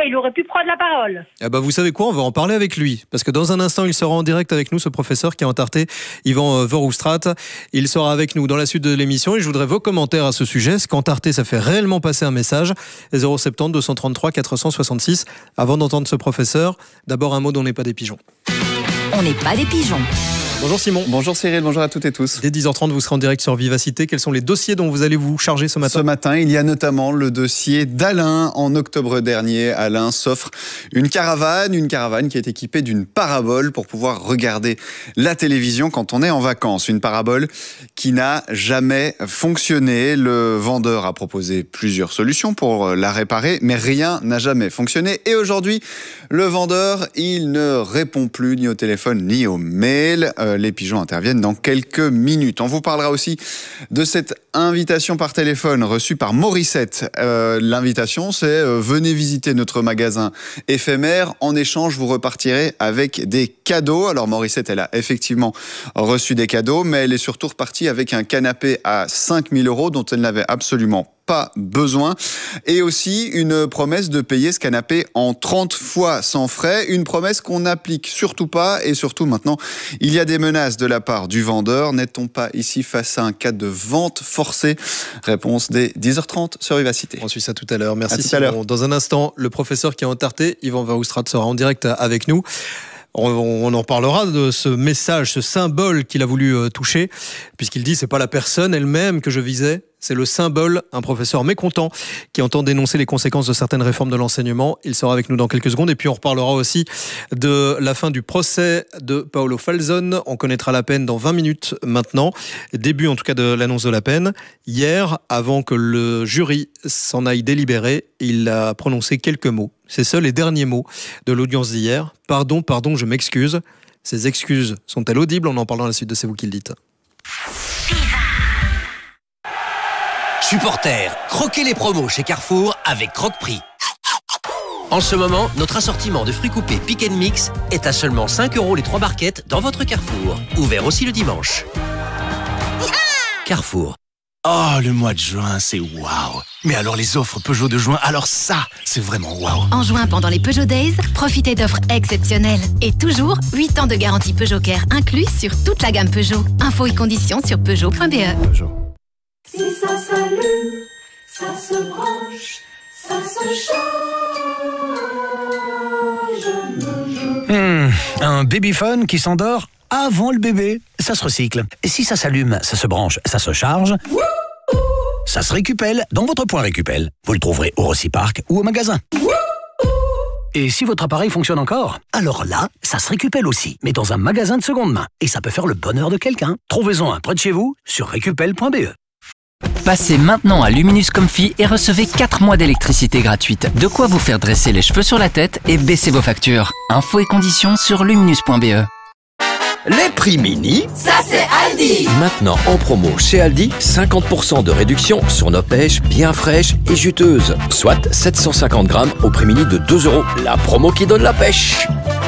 il aurait pu prendre la parole. Ah bah vous savez quoi, on va en parler avec lui. Parce que dans un instant, il sera en direct avec nous, ce professeur qui est entarté, Yvan Verhoestrat. Il sera avec nous dans la suite de l'émission et je voudrais vos commentaires à ce sujet. Ce qu'entarté, ça fait réellement passer un message. 070 233 466. Avant d'entendre ce professeur, d'abord un mot d'On n'est pas des pigeons. On n'est pas des pigeons. Bonjour Simon. Bonjour Cyril, bonjour à toutes et tous. Dès 10h30, vous serez en direct sur Vivacité. Quels sont les dossiers dont vous allez vous charger ce matin ? Ce matin, il y a notamment le dossier d'Alain. En octobre dernier, Alain s'offre une caravane qui est équipée d'une parabole pour pouvoir regarder la télévision quand on est en vacances. Une parabole qui n'a jamais fonctionné. Le vendeur a proposé plusieurs solutions pour la réparer, mais rien n'a jamais fonctionné. Et aujourd'hui, le vendeur, il ne répond plus ni au téléphone ni au mail. Les pigeons interviennent dans quelques minutes. On vous parlera aussi de cette invitation par téléphone reçue par Morissette. L'invitation, c'est venez visiter notre magasin éphémère. En échange, vous repartirez avec des cadeaux. Alors Morissette, elle a effectivement reçu des cadeaux, mais elle est surtout repartie avec un canapé à 5 000 € dont elle n'avait absolument pas besoin. Et aussi une promesse de payer ce canapé en 30 fois sans frais. Une promesse qu'on n'applique surtout pas. Et surtout maintenant, il y a des menaces de la part du vendeur. N'est-on pas ici face à un cas de vente forcée ? Réponse dès 10h30 sur Vivacité. On suit ça tout à l'heure. Merci à tout Simon. À l'heure. Dans un instant, le professeur qui est entarté, Yvan Verhoestrat, sera en direct avec nous. On en parlera de ce message, ce symbole qu'il a voulu toucher, puisqu'il dit c'est pas la personne elle-même que je visais, c'est le symbole, un professeur mécontent qui entend dénoncer les conséquences de certaines réformes de l'enseignement. Il sera avec nous dans quelques secondes et puis on reparlera aussi de la fin du procès de Paolo Falzon. On connaîtra la peine dans 20 minutes maintenant, début en tout cas de l'annonce de la peine. Hier, avant que le jury s'en aille délibérer, il a prononcé quelques mots. Ces seuls et derniers mots de l'audience d'hier. Pardon, je m'excuse. Ces excuses sont-elles audibles ? On en parle dans la suite de C'est vous qui le dites. Supporters, croquez les promos chez Carrefour avec Croque-Prix. En ce moment, notre assortiment de fruits coupés Pick & Mix est à seulement 5 € les 3 barquettes dans votre Carrefour. Ouvert aussi le dimanche. Carrefour. Oh, le mois de juin, c'est waouh. Mais alors les offres Peugeot de juin, alors ça, c'est vraiment waouh. En juin, pendant les Peugeot Days, profitez d'offres exceptionnelles. Et toujours, 8 ans de garantie Peugeot Care inclus sur toute la gamme Peugeot. Infos et conditions sur Peugeot.be. Peugeot. Si ça s'allume, ça se branche, ça se charge. Un babyphone qui s'endort avant le bébé, ça se recycle. Et si ça s'allume, ça se branche, ça se charge, ça se récupelle dans votre point Récupel. Vous le trouverez au Reciparc ou au magasin. Et si votre appareil fonctionne encore, alors là, ça se récupelle aussi, mais dans un magasin de seconde main. Et ça peut faire le bonheur de quelqu'un. Trouvez-en un près de chez vous sur récupel.be. Passez maintenant à Luminus Comfy et recevez 4 mois d'électricité gratuite. De quoi vous faire dresser les cheveux sur la tête et baisser vos factures. Infos et conditions sur luminus.be. Les prix mini, Ça c'est Aldi. maintenant en promo chez Aldi, 50% de réduction sur nos pêches bien fraîches et juteuses. Soit 750 grammes au prix mini de 2 €. La promo qui donne la pêche.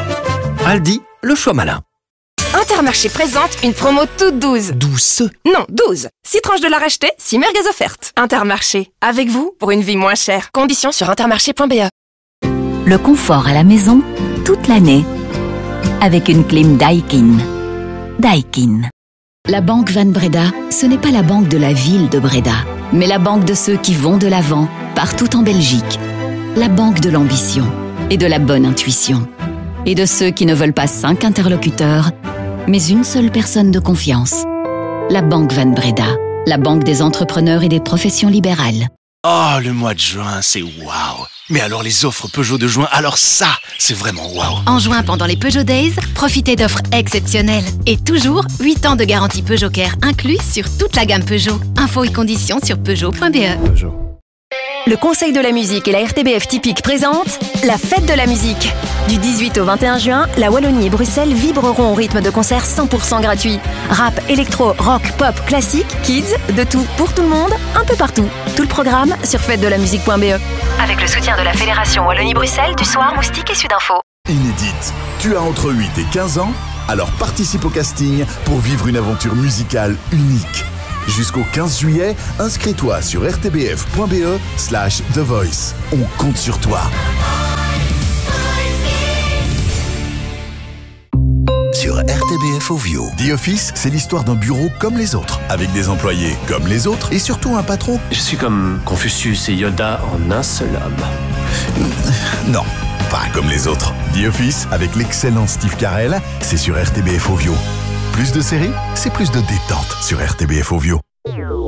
Aldi, le choix malin. Intermarché présente une promo toute douce. Douce. Non, 12. 6 tranches de la racheter, 6 merguez offertes. Intermarché, avec vous pour une vie moins chère. Conditions sur intermarché.be. Le confort à la maison, toute l'année. Avec une clim Daikin. Daikin. La banque Van Breda, ce n'est pas la banque de la ville de Breda, mais la banque de ceux qui vont de l'avant, partout en Belgique. La banque de l'ambition et de la bonne intuition. Et de ceux qui ne veulent pas 5 interlocuteurs, mais une seule personne de confiance. La banque Van Breda, la banque des entrepreneurs et des professions libérales. Oh, le mois de juin, c'est waouh. Mais alors les offres Peugeot de juin, alors ça, c'est vraiment waouh. En juin, pendant les Peugeot Days, profitez d'offres exceptionnelles. Et toujours, 8 ans de garantie Peugeot Care inclus sur toute la gamme Peugeot. Infos et conditions sur Peugeot.be. Peugeot. Le Conseil de la musique et la RTBF Typique présentent la Fête de la musique. Du 18 au 21 juin, la Wallonie et Bruxelles vibreront au rythme de concerts 100% gratuits. Rap, électro, rock, pop, classique, kids, de tout pour tout le monde, un peu partout. Tout le programme sur fêtedelamusique.be. Avec le soutien de la Fédération Wallonie-Bruxelles, du Soir, Moustique et Sudinfo. Inédite. Tu as entre 8 et 15 ans ? Alors participe au casting pour vivre une aventure musicale unique. Jusqu'au 15 juillet, inscris-toi sur rtbf.be/The Voice. On compte sur toi. RTBF Ovio. The Office, c'est l'histoire d'un bureau comme les autres, avec des employés comme les autres, et surtout un patron. Je suis comme Confucius et Yoda en un seul homme. Non, pas comme les autres. The Office, avec l'excellent Steve Carell, c'est sur RTBF Ovio. Plus de séries, c'est plus de détente sur RTBF Ovio.